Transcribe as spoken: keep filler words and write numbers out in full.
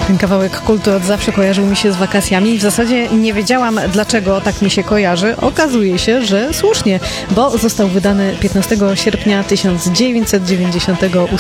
Ten kawałek kultu od zawsze kojarzył mi się z wakacjami. W zasadzie nie wiedziałam, dlaczego tak mi się kojarzy. Okazuje się, że słusznie, bo został wydany piętnastego sierpnia tysiąc dziewięćset dziewięćdziesiątego ósmego